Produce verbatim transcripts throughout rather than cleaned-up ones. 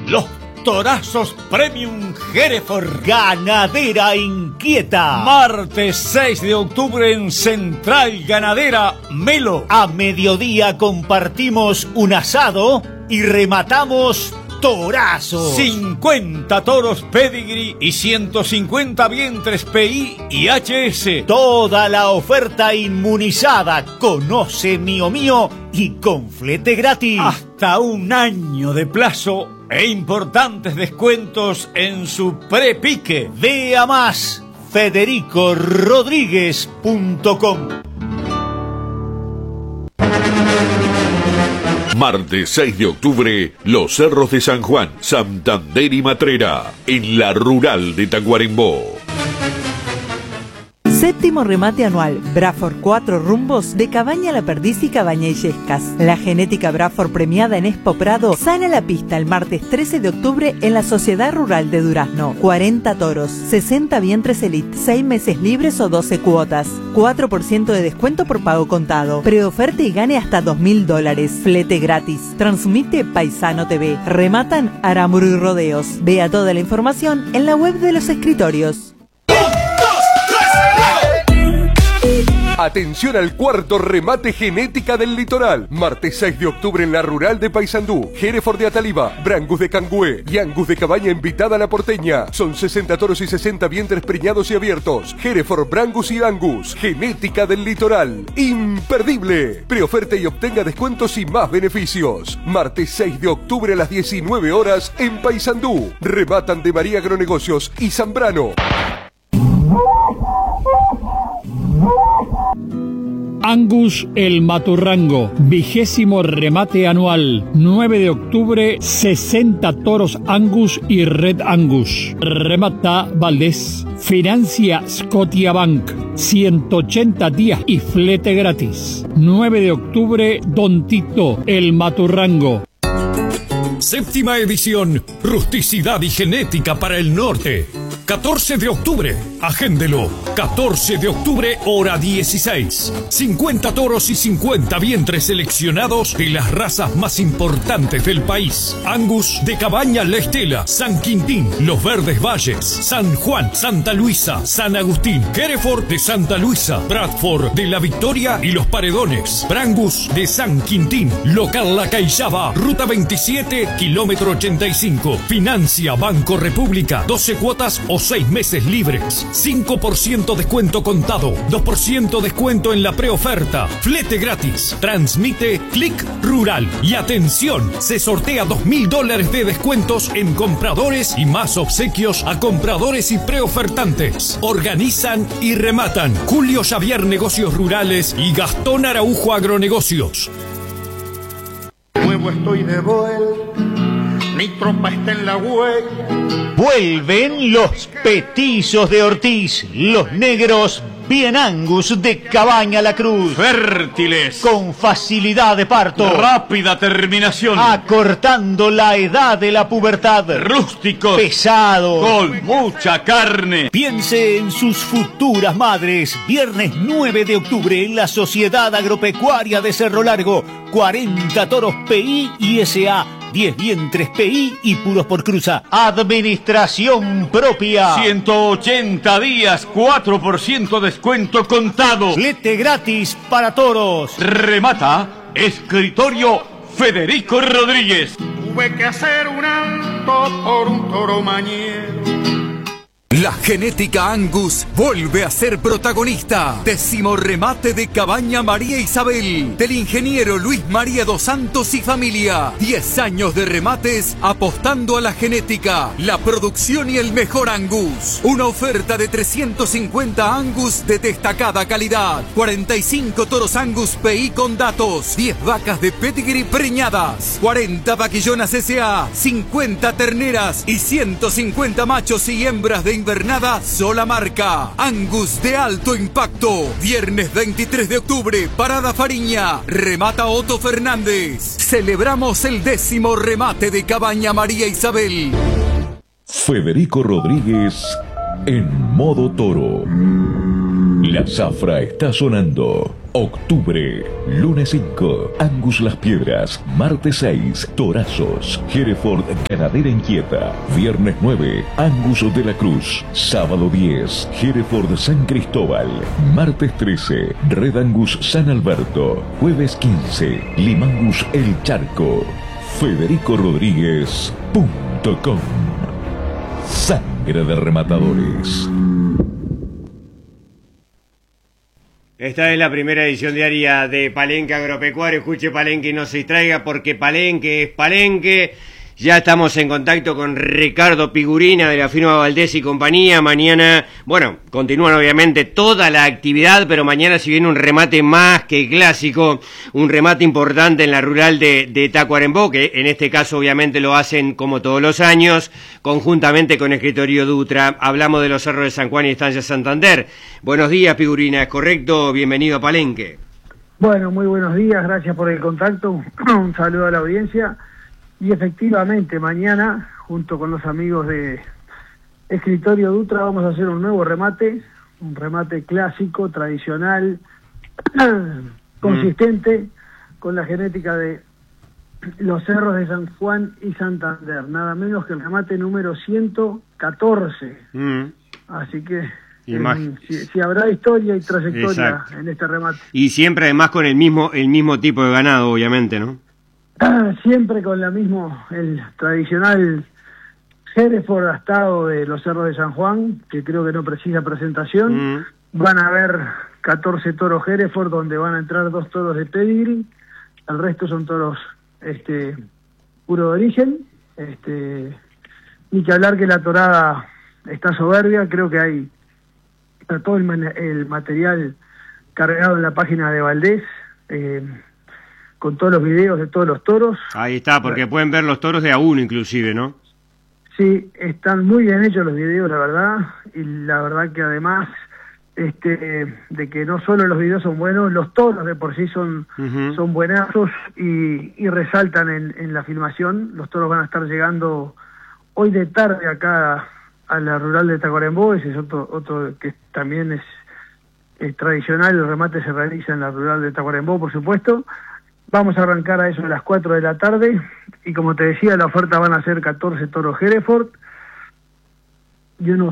Los torazos Premium Hereford. Ganadera inquieta. Martes seis de octubre en Central Ganadera Melo. A mediodía compartimos un asado y rematamos torazos. cincuenta toros pedigree y ciento cincuenta vientres P I y H S. Toda la oferta inmunizada. Conoce Mío Mío y con flete gratis. Hasta un año de plazo e importantes descuentos en su prepique. Vea más federico rodríguez punto com. Martes seis de octubre, Los Cerros de San Juan, Santander y Matrera, en la Rural de Tacuarembó. Séptimo remate anual, Braford cuatro rumbos de Cabaña La Perdiz y Cabaña Illescas. La genética Braford premiada en Expo Prado sale a la pista el martes trece de octubre en la Sociedad Rural de Durazno. cuarenta toros, sesenta vientres elite, seis meses libres o doce cuotas. cuatro por ciento de descuento por pago contado. Preoferta y gane hasta dos mil dólares. Flete gratis. Transmite Paisano T V. Rematan Aramburu y Rodeos. Vea toda la información en la web de los escritorios. Atención al cuarto remate genética del litoral. Martes seis de octubre en la Rural de Paysandú. Hereford de Ataliva, Brangus de Cangüe y Angus de Cabaña invitada a la porteña. Son sesenta toros y sesenta vientres preñados y abiertos. Hereford, Brangus y Angus. Genética del litoral. Imperdible. Preoferta y obtenga descuentos y más beneficios. Martes seis de octubre a las diecinueve horas en Paysandú. Rematan de María Agronegocios y Zambrano. Angus El Maturrango, vigésimo remate anual, nueve de octubre, sesenta toros Angus y Red Angus. Remata Valdés, financia Scotiabank, ciento ochenta días y flete gratis. nueve de octubre, Don Tito El Maturrango. Séptima edición, Rusticidad y Genética para el Norte. catorce de octubre, agéndelo. catorce de octubre, hora dieciséis. cincuenta toros y cincuenta vientres seleccionados de las razas más importantes del país. Angus de Cabaña La Estela, San Quintín, Los Verdes Valles, San Juan, Santa Luisa, San Agustín, Hereford de Santa Luisa, Bradford de La Victoria y Los Paredones, Brangus de San Quintín, Local La Caillaba, Ruta veintisiete, kilómetro ochenta y cinco. Financia Banco República, doce cuotas o seis meses libres. cinco por ciento descuento contado, dos por ciento descuento en la preoferta. Flete gratis. Transmite Click Rural. Y atención, se sortea dos mil dólares de descuentos en compradores y más obsequios a compradores y preofertantes. Organizan y rematan Julio Xavier Negocios Rurales y Gastón Araujo Agronegocios. Nuevo estoy de vuelta, mi tropa está en la huella. Vuelven los petizos de Ortiz, los negros bien Angus de Cabaña La Cruz. Fértiles. Con facilidad de parto. Rápida terminación. Acortando la edad de la pubertad. Rústicos. Pesados. Con mucha carne. Piense en sus futuras madres. Viernes nueve de octubre en la Sociedad Agropecuaria de Cerro Largo. cuarenta toros P I y S A. diez vientres P I y puros por cruza. Administración propia. ciento ochenta días, cuatro por ciento descuento contado. Flete gratis para toros. Remata Escritorio Federico Rodríguez. Tuve que hacer un alto por un toro mañero. La genética Angus vuelve a ser protagonista. Décimo remate de Cabaña María Isabel, del ingeniero Luis María dos Santos y familia. Diez años de remates apostando a la genética, la producción y el mejor Angus. Una oferta de trescientos cincuenta Angus de destacada calidad. cuarenta y cinco toros Angus P I con datos. diez vacas de pedigree preñadas. cuarenta vaquillonas S A. cincuenta terneras y ciento cincuenta machos y hembras de invernada sola marca. Angus de alto impacto. Viernes veintitrés de octubre, Parada Fariña. Remata Otto Fernández. Celebramos el décimo remate de Cabaña María Isabel. Federico Rodríguez en modo toro. La zafra está sonando. Octubre, lunes cinco, Angus Las Piedras, martes seis, Torazos, Hereford Ganadera Inquieta, viernes nueve, Angus de la Cruz, sábado diez, Hereford San Cristóbal, martes trece, Red Angus San Alberto, jueves quince, Limangus El Charco. Federico Rodríguez punto com. Sangre de rematadores. Esta es la primera edición diaria de Palenque Agropecuario. Escuche Palenque y no se distraiga, porque Palenque es Palenque. Ya estamos en contacto con Ricardo Pigurina de la firma Valdés y compañía. Mañana, bueno, continúan obviamente toda la actividad, pero mañana si viene un remate más que clásico, un remate importante en la rural de, de Tacuarembó, que en este caso obviamente lo hacen como todos los años, conjuntamente con Escritorio Dutra. Hablamos de los Cerros de San Juan y Estancia Santander. Buenos días, Pigurina, ¿es correcto? Bienvenido a Palenque. Bueno, muy buenos días, gracias por el contacto. Un saludo a la audiencia. Y efectivamente, mañana, junto con los amigos de Escritorio Dutra, vamos a hacer un nuevo remate, un remate clásico, tradicional, consistente, mm. con la genética de los Cerros de San Juan y Santander, nada menos que el remate número ciento catorce. Mm. Así que eh, si, si habrá historia y trayectoria Exacto. en este remate. Y siempre además con el mismo, el mismo tipo de ganado, obviamente, ¿no? Siempre con la mismo, el tradicional Hereford astado de los Cerros de San Juan, que creo que no precisa presentación. Mm. Van a haber catorce toros Hereford, donde van a entrar dos toros de pedigree. El resto son toros este, puro de origen. Este, ni que hablar que la torada está soberbia. Creo que hay está todo el, man el material cargado en la página de Valdés. Eh, con todos los videos de todos los toros. Ahí está, porque bueno, pueden ver los toros de a uno inclusive, ¿no? Sí, están muy bien hechos los videos, la verdad, y la verdad que además este de que no solo los videos son buenos, los toros de por sí son, uh-huh. son buenazos y, y resaltan en, en la filmación. Los toros van a estar llegando hoy de tarde acá a la rural de Tacuarembó. Ese es otro, otro que también es, es tradicional, el remate se realiza en la rural de Tacuarembó, por supuesto. Vamos a arrancar a eso a las cuatro de la tarde, y como te decía, la oferta van a ser catorce toros Hereford y unos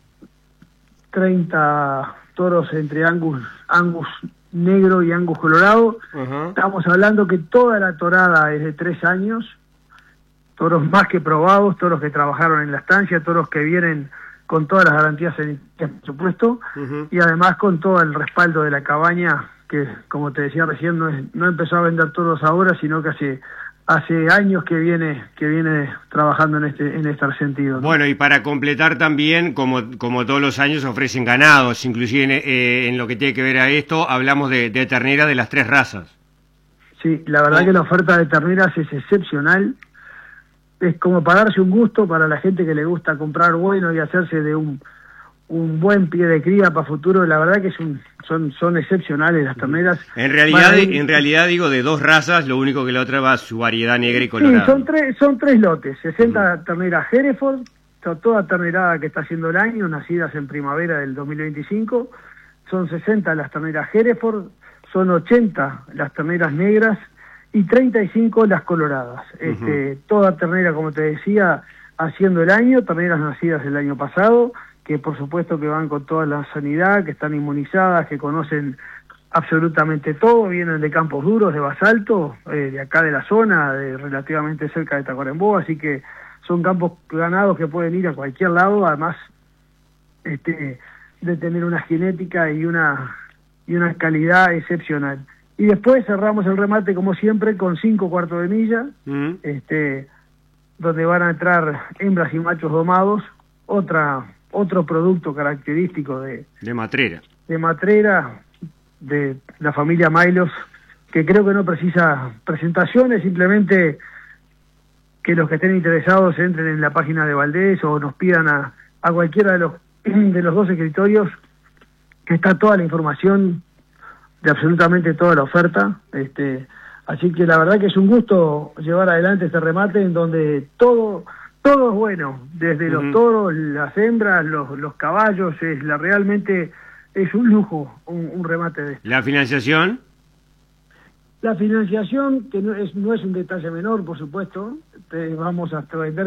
treinta toros entre Angus, Angus negro y Angus colorado. Uh-huh. Estamos hablando que toda la torada es de tres años, toros más que probados, toros que trabajaron en la estancia, toros que vienen con todas las garantías sanitarias, por supuesto, uh-huh. y además con todo el respaldo de la cabaña, que como te decía recién, no, es, no empezó a vender toros ahora, sino que hace, hace años que viene que viene trabajando en este en este sentido, ¿no? Bueno, y para completar también, como como todos los años ofrecen ganados, inclusive en, eh, en lo que tiene que ver a esto, hablamos de, de ternera de las tres razas. Sí, la verdad oh. que la oferta de terneras es excepcional, es como para darse un gusto para la gente que le gusta comprar bueno y hacerse de un un buen pie de cría para futuro. La verdad que es un, son son excepcionales las terneras. En realidad, ir, en realidad digo de dos razas, lo único que la otra va su variedad negra y colorada. Sí, son tres, son tres lotes, sesenta uh-huh. terneras Hereford, toda ternerada que está haciendo el año, nacidas en primavera del dos mil veinticinco, son sesenta las terneras Hereford, son ochenta las terneras negras y treinta y cinco las coloradas. Uh-huh. Este, toda ternera, como te decía, haciendo el año, terneras nacidas el año pasado, que por supuesto que van con toda la sanidad, que están inmunizadas, que conocen absolutamente todo, vienen de campos duros, de basalto, eh, de acá de la zona, de relativamente cerca de Tacuarembó, así que son campos ganados que pueden ir a cualquier lado, además este, de tener una genética y una, y una calidad excepcional. Y después cerramos el remate, como siempre, con cinco cuartos de milla, mm. este, donde van a entrar hembras y machos domados, otra... otro producto característico de de Matrera de Matrera de la familia Mailos, que creo que no precisa presentaciones, simplemente que los que estén interesados entren en la página de Valdés o nos pidan a, a cualquiera de los de los dos escritorios, que está toda la información de absolutamente toda la oferta. Este, así que la verdad que es un gusto llevar adelante este remate en donde todo todo es bueno, desde uh-huh. los toros, las hembras, los, los caballos, es la realmente es un lujo un, un remate de este. ¿La financiación? La financiación, que no es, no es un detalle menor, por supuesto, te vamos hasta vender